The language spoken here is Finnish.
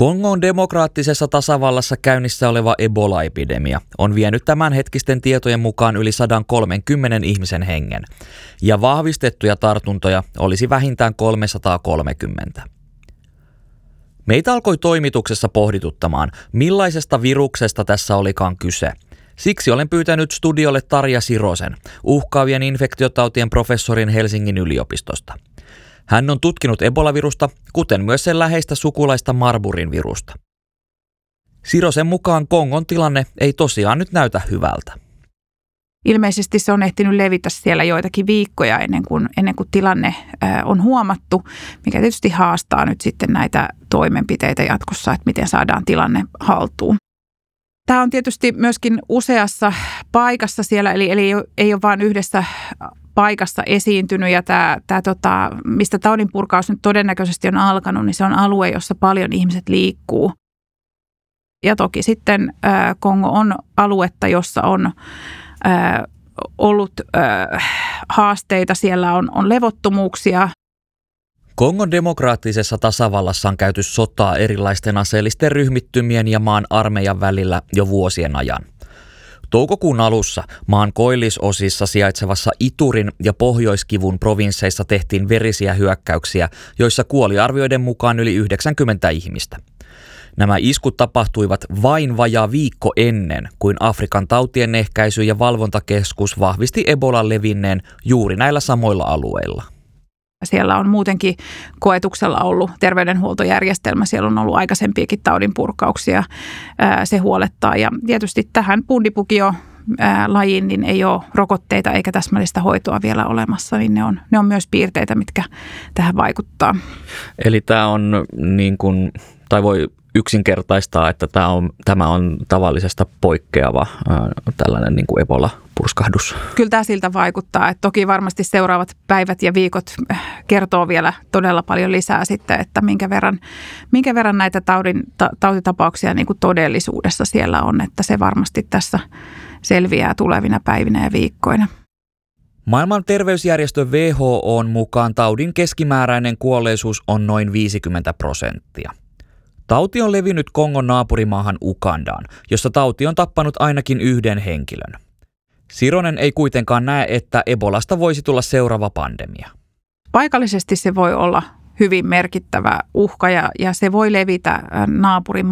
Kongon demokraattisessa tasavallassa käynnissä oleva Ebola-epidemia on vienyt tämänhetkisten tietojen mukaan yli 130 ihmisen hengen, ja vahvistettuja tartuntoja olisi vähintään 330. Meitä alkoi toimituksessa pohdituttamaan, millaisesta viruksesta tässä olikaan kyse. Siksi olen pyytänyt studiolle Tarja Sirosen, uhkaavien infektiotautien professorin Helsingin yliopistosta. Hän on tutkinut Ebola-virusta, kuten myös sen läheistä sukulaista Marburin virusta. Sirosen mukaan Kongon tilanne ei tosiaan nyt näytä hyvältä. Ilmeisesti se on ehtinyt levitä siellä joitakin viikkoja ennen kuin tilanne on huomattu, mikä tietysti haastaa nyt sitten näitä toimenpiteitä jatkossa, että miten saadaan tilanne haltuun. Tämä on tietysti myöskin useassa paikassa siellä, eli ei ole vain yhdessä paikassa esiintynyt, ja mistä taudin purkaus nyt todennäköisesti on alkanut, niin se on alue, jossa paljon ihmiset liikkuu. Ja toki sitten Kongo on aluetta, jossa on ollut haasteita, siellä on levottomuuksia. Kongon demokraattisessa tasavallassa on käyty sotaa erilaisten aseellisten ryhmittymien ja maan armeijan välillä jo vuosien ajan. Toukokuun alussa maan koillisosissa sijaitsevassa Iturin ja Pohjoiskivun provinsseissa tehtiin verisiä hyökkäyksiä, joissa kuoli arvioiden mukaan yli 90 ihmistä. Nämä iskut tapahtuivat vain vajaa viikko ennen kuin Afrikan tautien ehkäisy- ja valvontakeskus vahvisti Ebolan levinneen juuri näillä samoilla alueilla. Siellä on muutenkin koetuksella ollut terveydenhuoltojärjestelmä, siellä on ollut aikaisempiakin taudinpurkauksia, se huolettaa. Ja tietysti tähän pundipukio-lajiin niin ei ole rokotteita eikä täsmällistä hoitoa vielä olemassa, niin ne on myös piirteitä, mitkä tähän vaikuttaa. Eli tämä on tai voi yksinkertaistaa, että tämä on tavallisesta poikkeava tällainen niin kuin Ebola-purskahdus. Kyllä tämä siltä vaikuttaa, että toki varmasti seuraavat päivät ja viikot kertoo vielä todella paljon lisää sitten, että minkä verran näitä tautitapauksia niin kuin todellisuudessa siellä on, että se varmasti tässä selviää tulevina päivinä ja viikkoina. Maailman terveysjärjestö WHO:n mukaan taudin keskimääräinen kuolleisuus on noin 50%. Tauti on levinnyt Kongon naapurimaahan Ugandaan, jossa tauti on tappanut ainakin yhden henkilön. Sironen ei kuitenkaan näe, että Ebolasta voisi tulla seuraava pandemia. Paikallisesti se voi olla hyvin merkittävä uhka ja se voi levitä naapurimaan